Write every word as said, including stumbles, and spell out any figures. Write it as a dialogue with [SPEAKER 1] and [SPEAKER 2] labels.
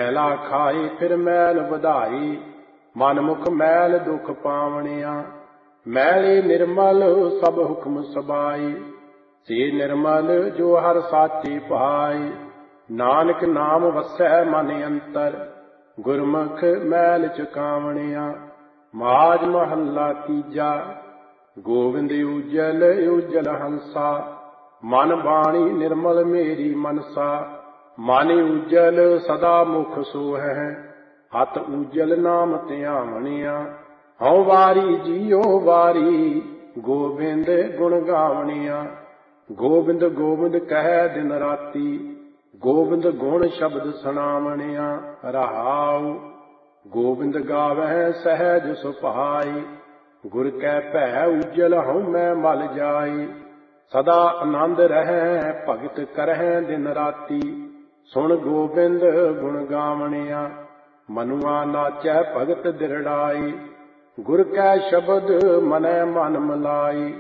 [SPEAKER 1] मैला खाई फिर मैल बधाई, मन मुख मैल दुख पावणिया। मैली निर्मल सब हुक्म सबाई, से निर्मल जो हर साची पाई। नानक नाम वसै मन अंतर, गुरमुख मैल चुकावणिया। माज महला तीजा, गोविंद उजल उजल हंसा। मन बाणी निर्मल मेरी मनसा, मन उजल सदा मुख सोहै। हत उजल नाम ध्यावणिया। हऊँ वारी जियो वारी, गोविंद गुण गावणिया। गोविंद गोविंद कह दिन राती, गोविंद गुण शब्द सुनावणिया। रहाऊ गोविंद गावै सहज सुभाई, गुर कै भै उजल हऊँ मैं मल जाई। सदा आनंद रहै भगत करहै दिन राती, सुन गोविंद गुण गावणिया। मनुआ नाचै भगत दिरड़ाई, गुर कै शब्द मनै मन मलाई।